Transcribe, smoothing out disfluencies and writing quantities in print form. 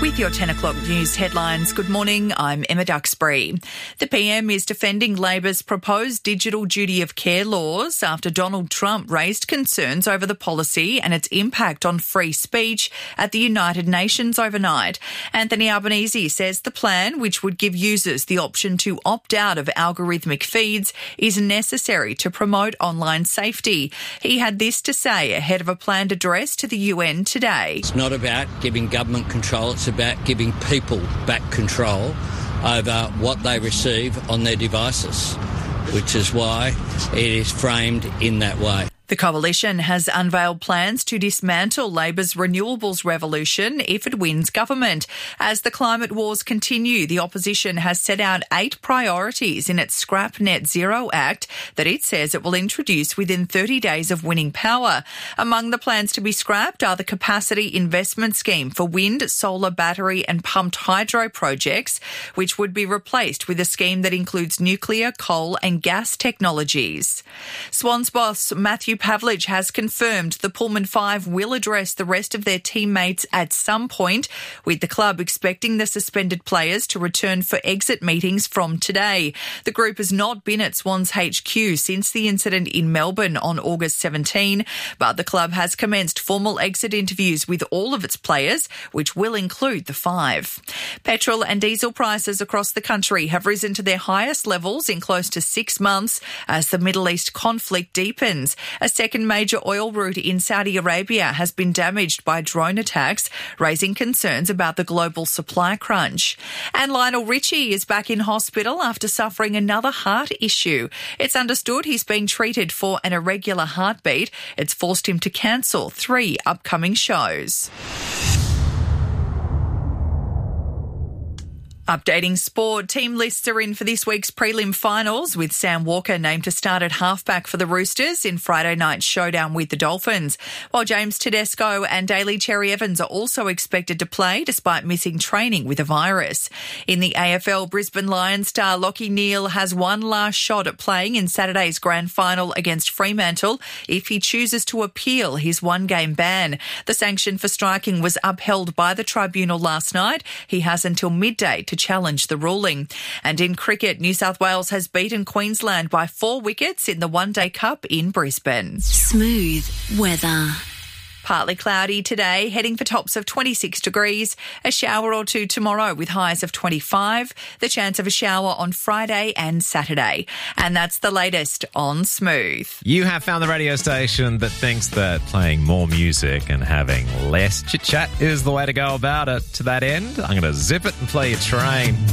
With your 10 o'clock news headlines, good morning, I'm Emma Duxbury. The PM is defending Labor's proposed digital duty of care laws after Donald Trump raised concerns over the policy and its impact on free speech at the United Nations overnight. Anthony Albanese says the plan, which would give users the option to opt out of algorithmic feeds, is necessary to promote online safety. He had this to say ahead of a planned address to the UN today. It's not about giving government control, it's about giving people back control over what they receive on their devices, which is why it is framed in that way. The coalition has unveiled plans to dismantle Labor's renewables revolution if it wins government. As the climate wars continue, the opposition has set out 8 priorities in its Scrap Net Zero Act that it says it will introduce within 30 days of winning power. Among the plans to be scrapped are the Capacity Investment Scheme for wind, solar, battery and pumped hydro projects, which would be replaced with a scheme that includes nuclear, coal and gas technologies. Swans boss Matthew Pavlich has confirmed the Pullman 5 will address the rest of their teammates at some point, with the club expecting the suspended players to return for exit meetings from today. The group has not been at Swans HQ since the incident in Melbourne on August 17, but the club has commenced formal exit interviews with all of its players, which will include the 5. Petrol and diesel prices across the country have risen to their highest levels in close to 6 months as the Middle East conflict deepens. A second major oil route in Saudi Arabia has been damaged by drone attacks, raising concerns about the global supply crunch. And Lionel Richie is back in hospital after suffering another heart issue. It's understood he's being treated for an irregular heartbeat. It's forced him to cancel 3 upcoming shows. Updating sport, team lists are in for this week's prelim finals, with Sam Walker named to start at halfback for the Roosters in Friday night's showdown with the Dolphins, while James Tedesco and Daly Cherry Evans are also expected to play despite missing training with a virus. In the AFL, Brisbane Lions star Lachie Neale has one last shot at playing in Saturday's grand final against Fremantle if he chooses to appeal his 1-game ban. The sanction for striking was upheld by the tribunal last night. He has until midday to challenge the ruling. And in cricket, New South Wales has beaten Queensland by 4 wickets in the One Day Cup in Brisbane. Smooth weather. Partly cloudy today, heading for tops of 26 degrees, a shower or 2 tomorrow with highs of 25, the chance of a shower on Friday and Saturday. And that's the latest on Smooth. You have found the radio station that thinks that playing more music and having less chit-chat is the way to go about it. To that end, I'm going to zip it and play a train.